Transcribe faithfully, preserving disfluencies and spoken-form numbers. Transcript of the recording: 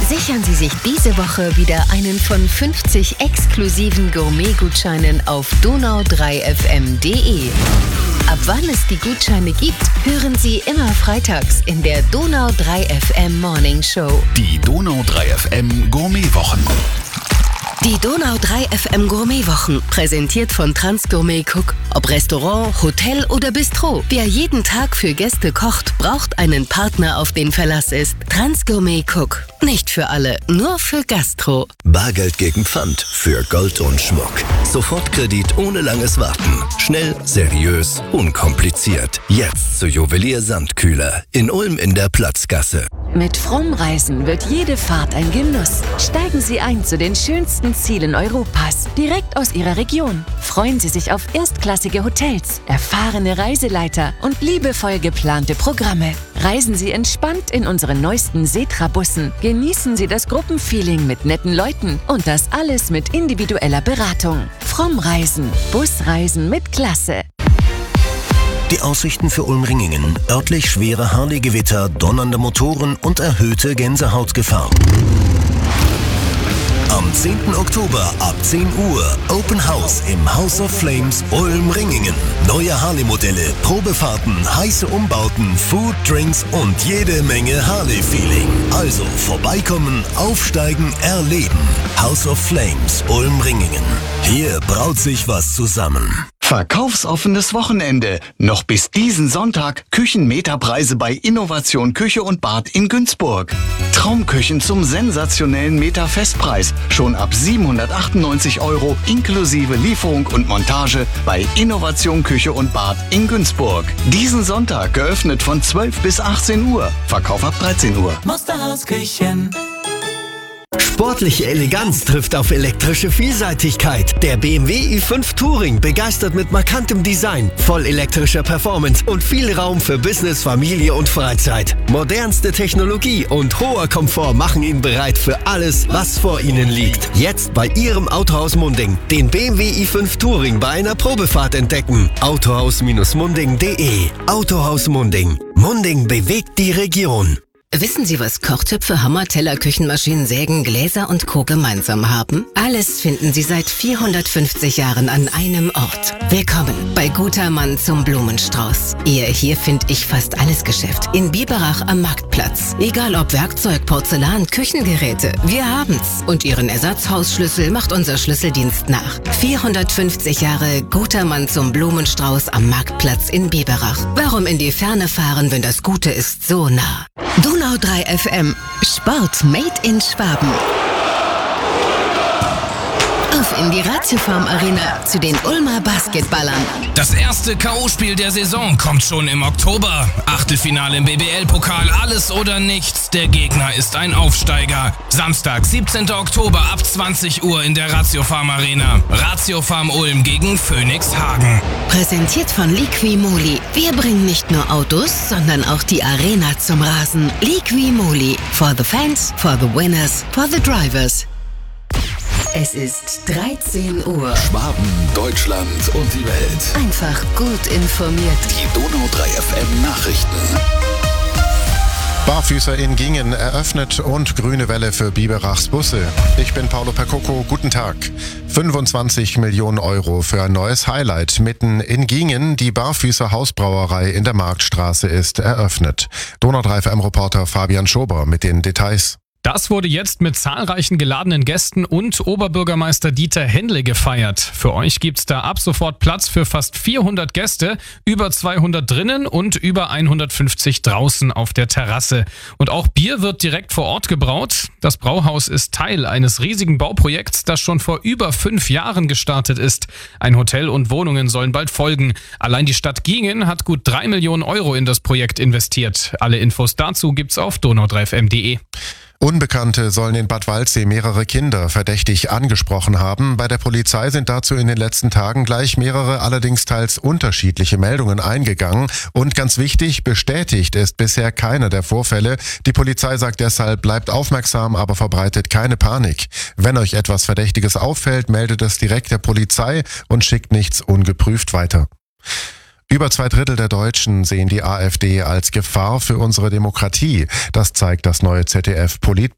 Sichern Sie sich diese Woche wieder einen von fünfzig exklusiven Gourmet-Gutscheinen auf donau drei f m punkt d e. Ab wann es die Gutscheine gibt, hören Sie immer freitags in der Donau drei F M Morning Show. Die Donau drei F M Gourmet-Wochen. Die Donau drei F M Gourmet-Wochen, präsentiert von Transgourmet Cook. Ob Restaurant, Hotel oder Bistro, wer jeden Tag für Gäste kocht, braucht einen Partner, auf den Verlass ist. Transgourmet Cook. Nicht für alle, nur für Gastro. Bargeld gegen Pfand für Gold und Schmuck. Sofortkredit ohne langes Warten. Schnell, seriös, unkompliziert. Jetzt zu Juwelier Sandkühler in Ulm in der Platzgasse. Mit Fromm Reisen wird jede Fahrt ein Genuss. Steigen Sie ein zu den schönsten Zielen Europas, direkt aus Ihrer Region. Freuen Sie sich auf erstklassige Hotels, erfahrene Reiseleiter und liebevoll geplante Programme. Reisen Sie entspannt in unseren neuesten Setra-Bussen. Genießen Sie das Gruppenfeeling mit netten Leuten und das alles mit individueller Beratung. Fromm Reisen. Busreisen mit Klasse. Die Aussichten für Ulm-Ringingen. Örtlich schwere Harley-Gewitter, donnernde Motoren und erhöhte Gänsehautgefahr. Am zehnten Oktober ab zehn Uhr Open House im House of Flames Ulm-Ringingen. Neue Harley-Modelle, Probefahrten, heiße Umbauten, Food, Drinks und jede Menge Harley-Feeling. Also vorbeikommen, aufsteigen, erleben. House of Flames Ulm-Ringingen. Hier braut sich was zusammen. Verkaufsoffenes Wochenende. Noch bis diesen Sonntag Küchenmeterpreise bei Innovation Küche und Bad in Günzburg. Traumküchen zum sensationellen Meter-Festpreis. Schon ab siebenhundertachtundneunzig Euro inklusive Lieferung und Montage bei Innovation Küche und Bad in Günzburg. Diesen Sonntag geöffnet von zwölf bis achtzehn Uhr. Verkauf ab dreizehn Uhr. Musterhaus Küchen. Sportliche Eleganz trifft auf elektrische Vielseitigkeit. Der B M W i fünf Touring begeistert mit markantem Design, voll elektrischer Performance und viel Raum für Business, Familie und Freizeit. Modernste Technologie und hoher Komfort machen ihn bereit für alles, was vor Ihnen liegt. Jetzt bei Ihrem Autohaus Munding den B M W i fünf Touring bei einer Probefahrt entdecken. autohaus Munding punkt de. Autohaus Munding. Munding bewegt die Region. Wissen Sie, was Kochtöpfe, Hammer, Teller, Küchenmaschinen, Sägen, Gläser und Co. gemeinsam haben? Alles finden Sie seit vierhundertfünfzig Jahren an einem Ort. Willkommen bei Guter Mann zum Blumenstrauß. Ihr hier finde ich fast alles Geschäft. In Biberach am Marktplatz. Egal ob Werkzeug, Porzellan, Küchengeräte, wir haben's. Und Ihren Ersatzhausschlüssel macht unser Schlüsseldienst nach. vierhundertfünfzig Jahre Guter Mann zum Blumenstrauß am Marktplatz in Biberach. Warum in die Ferne fahren, wenn das Gute ist so nah? Donau drei F M. Sport made in Schwaben. Auf in die Ratiofarm Arena zu den Ulmer Basketballern. Das erste K O-Spiel der Saison kommt schon im Oktober. Achtelfinale im B B L-Pokal, alles oder nichts. Der Gegner ist ein Aufsteiger. Samstag, siebzehnten Oktober ab zwanzig Uhr in der Ratiofarm Arena. Ratiofarm Ulm gegen Phoenix Hagen. Präsentiert von Liqui-Moly. Wir bringen nicht nur Autos, sondern auch die Arena zum Rasen. Liqui-Moly. For the fans, for the winners, for the drivers. Es ist dreizehn Uhr. Schwaben, Deutschland und die Welt. Einfach gut informiert. Die Donau drei F M Nachrichten. Barfüßer in Gingen eröffnet und grüne Welle für Biberachs Busse. Ich bin Paolo Percoco, guten Tag. fünfundzwanzig Millionen Euro für ein neues Highlight mitten in Gingen. Die Barfüßer Hausbrauerei in der Marktstraße ist eröffnet. Donau drei F M-Reporter Fabian Schober mit den Details. Das wurde jetzt mit zahlreichen geladenen Gästen und Oberbürgermeister Dieter Händle gefeiert. Für euch gibt's da ab sofort Platz für fast vierhundert Gäste, über zweihundert drinnen und über hundertfünfzig draußen auf der Terrasse. Und auch Bier wird direkt vor Ort gebraut. Das Brauhaus ist Teil eines riesigen Bauprojekts, das schon vor über fünf Jahren gestartet ist. Ein Hotel und Wohnungen sollen bald folgen. Allein die Stadt Gingen hat gut drei Millionen Euro in das Projekt investiert. Alle Infos dazu gibt's auf donau drei f m punkt de. Unbekannte sollen in Bad Waldsee mehrere Kinder verdächtig angesprochen haben. Bei der Polizei sind dazu in den letzten Tagen gleich mehrere, allerdings teils unterschiedliche Meldungen eingegangen. Und ganz wichtig, bestätigt ist bisher keiner der Vorfälle. Die Polizei sagt deshalb, bleibt aufmerksam, aber verbreitet keine Panik. Wenn euch etwas Verdächtiges auffällt, meldet es direkt der Polizei und schickt nichts ungeprüft weiter. Über zwei Drittel der Deutschen sehen die AfD als Gefahr für unsere Demokratie. Das zeigt das neue Z D F-Polit-